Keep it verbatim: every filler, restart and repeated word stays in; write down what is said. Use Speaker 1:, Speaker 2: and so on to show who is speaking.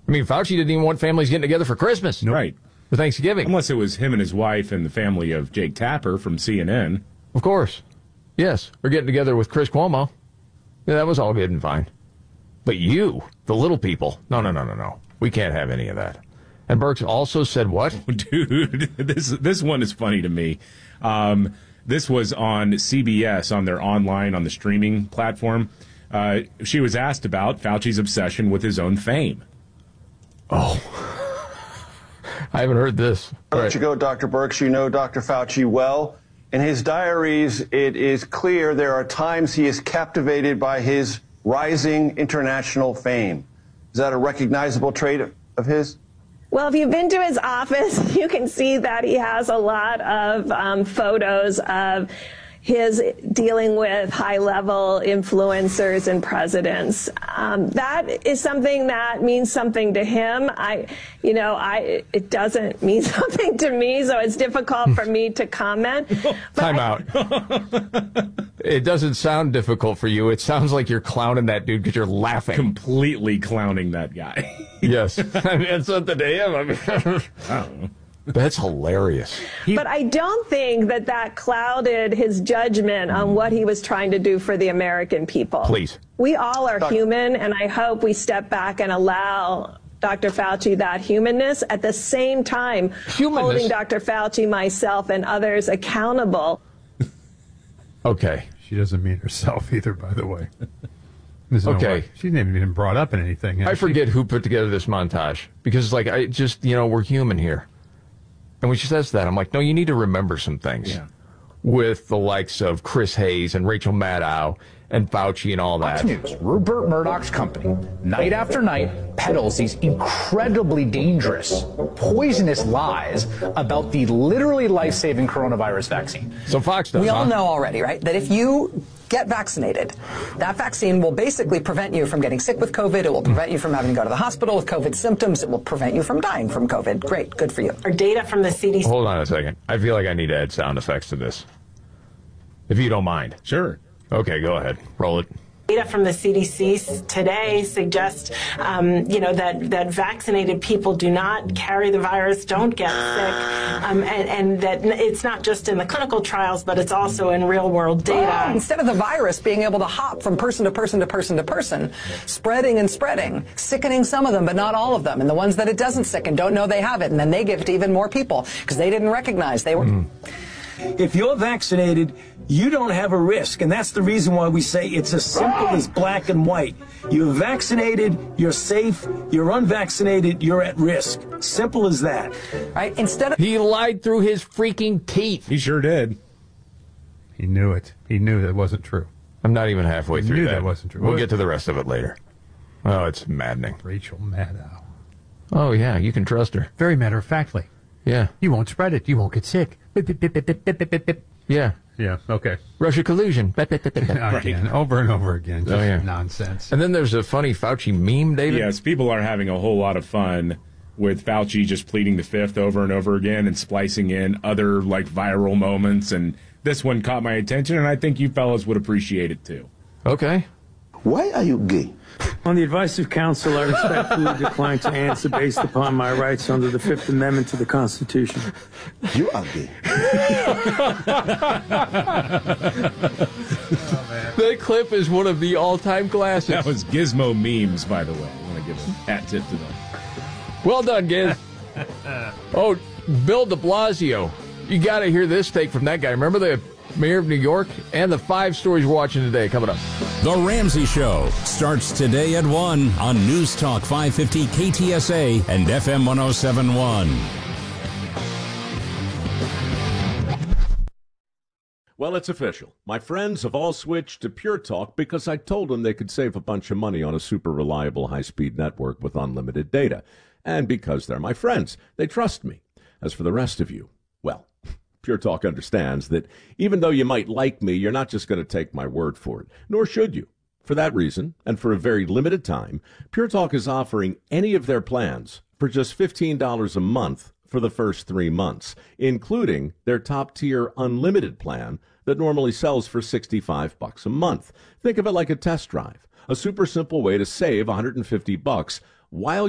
Speaker 1: I mean, Fauci didn't even want families getting together for Christmas.
Speaker 2: Nope. Right.
Speaker 1: For Thanksgiving.
Speaker 2: Unless it was him and his wife and the family of Jake Tapper from C N N.
Speaker 1: Of course. Yes. Or getting together with Chris Cuomo. Yeah, that was all good and fine. But you, the little people, no, no, no, no, no. We can't have any of that. And Birx also said what?
Speaker 2: Dude, this this one is funny to me. Um, this was on C B S, on their online, on the streaming platform. Uh, she was asked about Fauci's obsession with his own fame.
Speaker 1: Oh. I haven't heard this.
Speaker 3: I'll let you go, Doctor Birx. You know Doctor Fauci well. In his diaries, it is clear there are times he is captivated by his rising international fame. Is that a recognizable trait of his?
Speaker 4: Well, if you've been to his office, you can see that he has a lot of um, photos of his dealing with high-level influencers and presidents. Um, that is something that means something to him. I, you know, I it doesn't mean something to me, so it's difficult for me to comment.
Speaker 1: Time out. It doesn't sound difficult for you. It sounds like you're clowning that dude because you're laughing.
Speaker 2: Completely clowning that guy.
Speaker 1: Yes. I mean, it's something to him. I mean, I don't know. That's hilarious.
Speaker 4: He, but I don't think that that clouded his judgment on what he was trying to do for the American people.
Speaker 1: Please.
Speaker 4: We all are human, and I hope we step back and allow Doctor Fauci that humanness, at the same time
Speaker 1: humanness.
Speaker 4: Holding Doctor Fauci, myself, and others accountable.
Speaker 1: Okay.
Speaker 5: She doesn't mean herself either, by the way. There's no
Speaker 1: okay.
Speaker 5: way. She's not even been brought up in anything.
Speaker 1: I
Speaker 5: she?
Speaker 1: forget who put together this montage, because, like, I just, you know, we're human here. And when she says that, I'm like, no, you need to remember some things.
Speaker 2: Yeah.
Speaker 1: With the likes of Chris Hayes and Rachel Maddow and Fauci and all that.
Speaker 6: Fox News, Rupert Murdoch's company, night after night, peddles these incredibly dangerous, poisonous lies about the literally life-saving coronavirus vaccine.
Speaker 1: So Fox does,
Speaker 7: We all
Speaker 1: huh?
Speaker 7: know already, right, that if you get vaccinated, that vaccine will basically prevent you from getting sick with COVID. It will prevent you from having to go to the hospital with COVID symptoms. It will prevent you from dying from COVID. Great. Good for you.
Speaker 4: Our data from the C D C.
Speaker 1: Hold on a second. I feel like I need to add sound effects to this. If you don't mind.
Speaker 2: Sure.
Speaker 1: Okay, go ahead. Roll it.
Speaker 4: Data from the C D C today suggests, um, you know, that, that vaccinated people do not carry the virus, don't get sick, um, and, and that it's not just in the clinical trials, but it's also in real-world data.
Speaker 7: Oh, instead of the virus being able to hop from person to person to person to person, spreading and spreading, sickening some of them, but not all of them, and the ones that it doesn't sicken don't know they have it, and then they give it to even more people because they didn't recognize they were... Mm.
Speaker 8: If you're vaccinated, you don't have a risk, and that's the reason why we say it's as simple as black and white. You're vaccinated, you're safe. You're unvaccinated, you're at risk. Simple as that.
Speaker 7: Right? Instead of
Speaker 1: he lied through his freaking teeth.
Speaker 2: He sure did.
Speaker 5: He knew it. He knew that wasn't true.
Speaker 1: I'm not even halfway
Speaker 5: he
Speaker 1: through
Speaker 5: knew
Speaker 1: that.
Speaker 5: that wasn't true.
Speaker 1: We'll
Speaker 5: What?
Speaker 1: get to the rest of it later. Oh, it's maddening.
Speaker 5: Rachel Maddow.
Speaker 1: Oh yeah, you can trust her.
Speaker 5: Very matter of factly.
Speaker 1: Yeah.
Speaker 5: You won't spread it. You won't get sick.
Speaker 1: Yeah.
Speaker 5: Yeah, okay.
Speaker 1: Russia collusion.
Speaker 5: Again, over and over again. Just
Speaker 1: Oh, yeah.
Speaker 5: nonsense.
Speaker 1: And then there's a funny Fauci meme, David.
Speaker 2: Yes, people are having a whole lot of fun with Fauci just pleading the fifth over and over again and splicing in other, like, viral moments. And this one caught my attention, and I think you fellas would appreciate it, too.
Speaker 1: Okay.
Speaker 9: Why are you gay?
Speaker 8: On the advice of counsel, I respectfully decline to answer based upon my rights under the Fifth Amendment to the Constitution.
Speaker 9: You are gay.
Speaker 1: That clip is one of the all-time classics.
Speaker 2: That was Gizmo Memes, by the way. I want to give a hat tip to them.
Speaker 1: Well done, Giz. Oh, Bill de Blasio. You got to hear this take from that guy. Remember the mayor of New York? And the five stories we're watching today coming up.
Speaker 10: The Ramsey Show starts today at one on News Talk five fifty K T S A and F M one oh seven point one.
Speaker 11: Well, it's official. My friends have all switched to Pure Talk because I told them they could save a bunch of money on a super reliable high-speed network with unlimited data. And because they're my friends, they trust me. As for the rest of you, well, Pure Talk understands that even though you might like me, you're not just going to take my word for it, nor should you. For that reason, and for a very limited time, Pure Talk is offering any of their plans for just fifteen dollars a month for the first three months, including their top-tier unlimited plan that normally sells for sixty-five bucks a month. Think of it like a test drive, a super simple way to save one hundred fifty bucks while